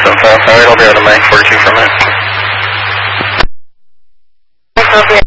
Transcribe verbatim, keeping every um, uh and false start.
seven five. Alright, I'll be out of my forty-two for a minute. Copy.